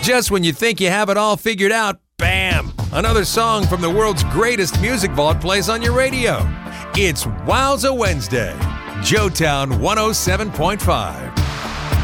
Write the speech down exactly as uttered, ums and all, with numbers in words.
Just when you think you have it all figured out, bam! Another song from the world's greatest music vault plays on your radio. It's Wowza Wednesday. Joetown one oh seven point five.